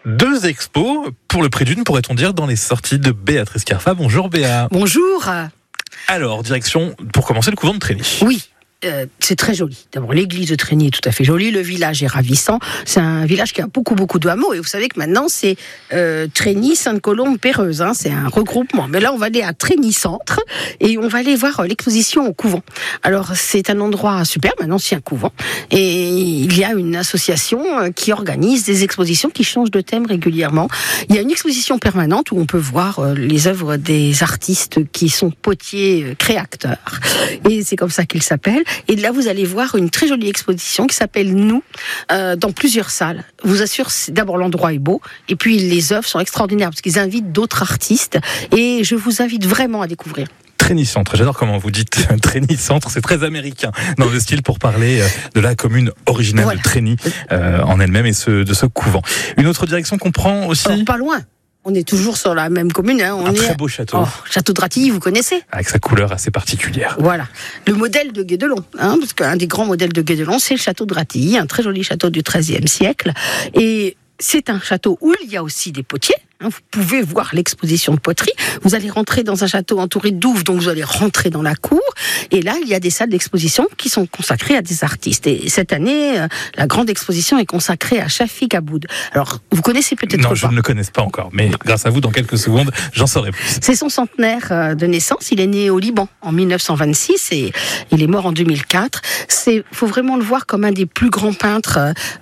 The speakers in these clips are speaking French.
2 expos pour le prix d'une, pourrait-on dire, dans les sorties de Béatrice Carfa. Bonjour Béa. Bonjour. Alors, direction, pour commencer, le couvent de Trény. Oui. C'est très joli. D'abord, l'église de Trény est tout à fait jolie. Le village est ravissant. C'est un village qui a beaucoup de hameaux. Et vous savez que maintenant, c'est Trény, Sainte-Colombe, Péreuse. C'est un regroupement. Mais là, on va aller à Trény Centre et on va aller voir l'exposition au couvent. Alors, c'est un endroit super, un ancien couvent. Et il y a une association qui organise des expositions qui changent de thème régulièrement. Il y a une exposition permanente où on peut voir les œuvres des artistes qui sont potiers créateurs. Et c'est comme ça qu'ils s'appellent. Et là, vous allez voir une très jolie exposition qui s'appelle Nous, dans plusieurs salles. Je vous assure, d'abord l'endroit est beau, et puis les œuvres sont extraordinaires parce qu'ils invitent d'autres artistes. Et je vous invite vraiment à découvrir. Trény Centre, j'adore comment vous dites Trény Centre, c'est très américain dans le style pour parler de la commune originelle de Trény en elle-même et de ce couvent. Une autre direction qu'on prend aussi. Alors, pas loin. On est toujours sur la même commune. Un très beau château. Château de Ratilly, vous connaissez ? Avec sa couleur assez particulière. Voilà. Le modèle de Guédelon. Parce qu'un des grands modèles de Guédelon, c'est le château de Ratilly, un très joli château du XIIIe siècle. Et c'est un château où il y a aussi des potiers. Vous pouvez voir l'exposition de poterie. Vous allez rentrer dans un château entouré de douves, donc vous allez rentrer dans la cour. Et là, il y a des salles d'exposition qui sont consacrées à des artistes. Et cette année, la grande exposition est consacrée à Chafik Aboud. Alors, vous connaissez peut-être pas. Non, je ne le connais pas encore, mais grâce à vous, dans quelques secondes, j'en saurai plus. C'est son centenaire de naissance. Il est né au Liban en 1926 et il est mort en 2004. Faut vraiment le voir comme un des plus grands peintres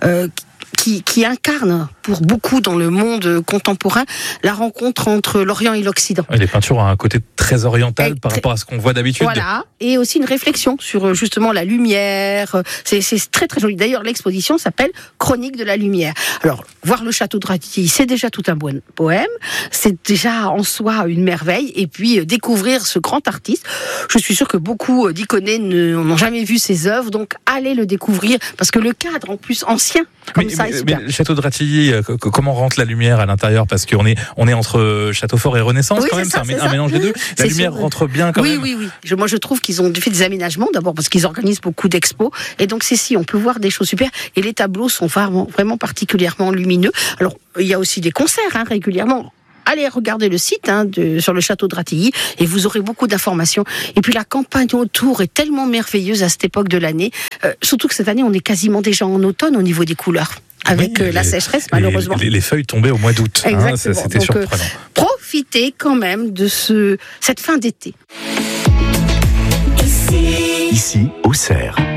qui incarne pour beaucoup dans le monde contemporain la rencontre entre l'Orient et l'Occident. Les peintures ont un côté très oriental par rapport à ce qu'on voit d'habitude. Voilà, et aussi une réflexion sur justement la lumière. C'est très très joli. D'ailleurs, l'exposition s'appelle Chronique de la lumière. Alors, voir le château de Ratilly, c'est déjà tout un poème. C'est déjà en soi une merveille. Et puis, découvrir ce grand artiste. Je suis sûre que beaucoup d'Iconais n'ont jamais vu ses œuvres. Donc, allez le découvrir. Parce que le cadre, en plus, ancien, comme ça, est super. Mais le château de Ratilly, comment rentre la lumière à l'intérieur? Parce qu'on est entre Château-Fort et Renaissance, oui, quand même. C'est un mélange des deux. La lumière rentre bien quand même. Oui. Moi, je trouve qu'ils ont fait des aménagements, d'abord parce qu'ils organisent beaucoup d'expos. Et donc, on peut voir des choses super. Et les tableaux sont vraiment particulièrement lumineux. Alors, il y a aussi des concerts, régulièrement. Allez regarder le site sur le château de Ratilly et vous aurez beaucoup d'informations. Et puis la campagne autour est tellement merveilleuse à cette époque de l'année. Surtout que cette année, on est quasiment déjà en automne au niveau des couleurs. Avec la sécheresse, malheureusement. Les feuilles tombaient au mois d'août. C'était surprenant. Profitez quand même de cette fin d'été. Ici, Auxerre.